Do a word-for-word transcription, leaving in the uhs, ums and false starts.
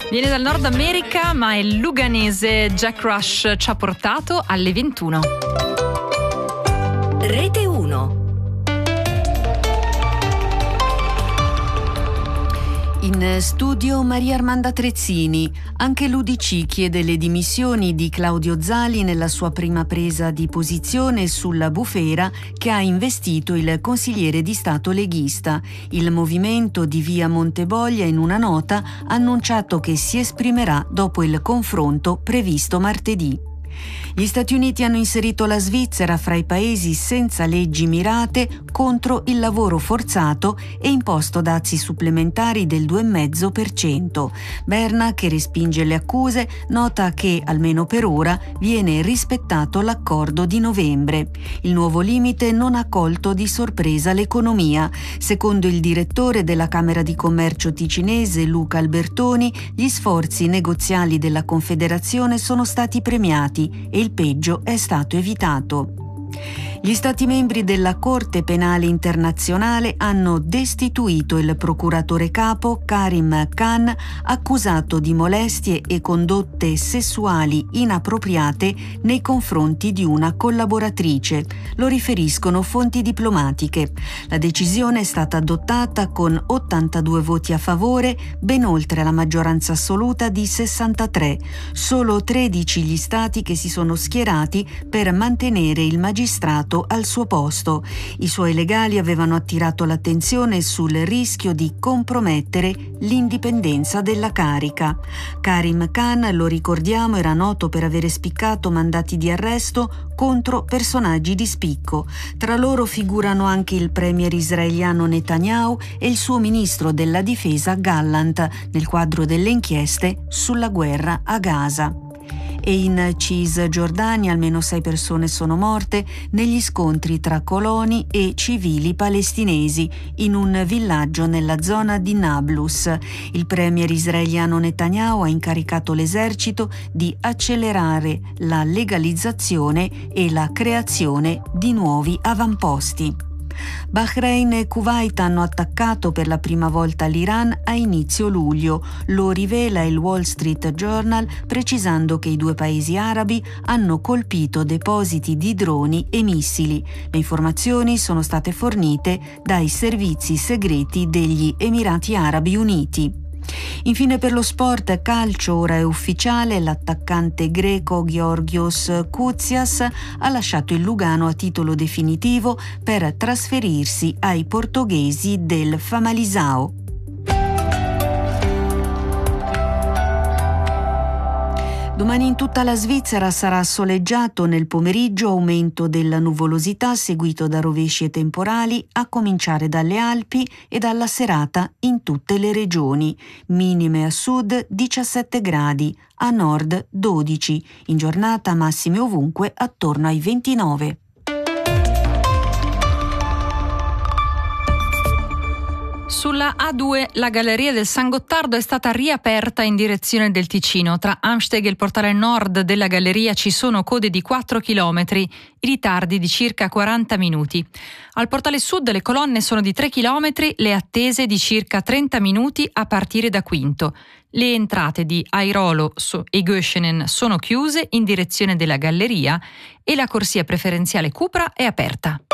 Viene dal Nord America, ma è luganese. Jack Rush ci ha portato alle ventuno. Rete uno. In studio Maria Armanda Trezzini. Anche l'U D C chiede le dimissioni di Claudio Zali nella sua prima presa di posizione sulla bufera che ha investito il consigliere di Stato leghista. Il movimento di via Monteboglia in una nota ha annunciato che si esprimerà dopo il confronto previsto martedì. Gli Stati Uniti hanno inserito la Svizzera fra i paesi senza leggi mirate contro il lavoro forzato e imposto dazi supplementari del due virgola cinque per cento. Berna, che respinge le accuse, nota che, almeno per ora, viene rispettato l'accordo di novembre. Il nuovo limite non ha colto di sorpresa l'economia. Secondo il direttore della Camera di Commercio ticinese, Luca Albertoni, gli sforzi negoziali della Confederazione sono stati premiati e il peggio è stato evitato. Gli Stati membri della Corte Penale Internazionale hanno destituito il procuratore capo Karim Khan, accusato di molestie e condotte sessuali inappropriate nei confronti di una collaboratrice. Lo riferiscono fonti diplomatiche. La decisione è stata adottata con ottantadue voti a favore, ben oltre la maggioranza assoluta di sessantatré. Solo tredici gli stati che si sono schierati per mantenere il magistrato al suo posto. I suoi legali avevano attirato l'attenzione sul rischio di compromettere l'indipendenza della carica. Karim Khan, lo ricordiamo, era noto per avere spiccato mandati di arresto contro personaggi di spicco. Tra loro figurano anche il premier israeliano Netanyahu e il suo ministro della difesa Gallant, nel quadro delle inchieste sulla guerra a Gaza. E in Cisgiordania almeno sei persone sono morte negli scontri tra coloni e civili palestinesi in un villaggio nella zona di Nablus. Il premier israeliano Netanyahu ha incaricato l'esercito di accelerare la legalizzazione e la creazione di nuovi avamposti. Bahrain e Kuwait hanno attaccato per la prima volta l'Iran a inizio luglio. Lo rivela il Wall Street Journal, precisando che i due paesi arabi hanno colpito depositi di droni e missili. Le informazioni sono state fornite dai servizi segreti degli Emirati Arabi Uniti. Infine, per lo sport calcio, ora è ufficiale, l'attaccante greco Georgios Koutsias ha lasciato il Lugano a titolo definitivo per trasferirsi ai portoghesi del Famalicão. Domani in tutta la Svizzera sarà soleggiato, nel pomeriggio aumento della nuvolosità seguito da rovesci e temporali a cominciare dalle Alpi e dalla serata in tutte le regioni. Minime a sud diciassette gradi, a nord dodici, in giornata massime ovunque attorno ai ventinove. Sulla A due la galleria del San Gottardo è stata riaperta in direzione del Ticino. Tra Amsteg e il portale nord della galleria ci sono code di quattro chilometri, ritardi di circa quaranta minuti. Al portale sud le colonne sono di tre chilometri, le attese di circa trenta minuti a partire da Quinto. Le entrate di Airolo e Göschenen sono chiuse in direzione della galleria e la corsia preferenziale Cupra è aperta.